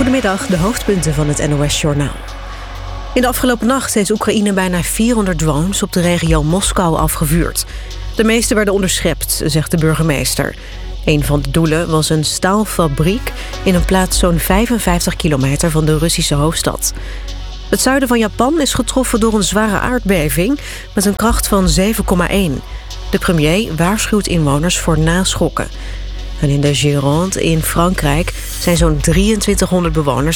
Goedemiddag, de hoofdpunten van het NOS-journaal. In de afgelopen nacht heeft Oekraïne bijna 400 drones op de regio Moskou afgevuurd. De meeste werden onderschept, zegt de burgemeester. Een van de doelen was een staalfabriek in een plaats zo'n 55 kilometer van de Russische hoofdstad. Het zuiden van Japan is getroffen door een zware aardbeving met een kracht van 7,1. De premier waarschuwt inwoners voor naschokken. En in de Gironde in Frankrijk zijn zo'n 2300 bewoners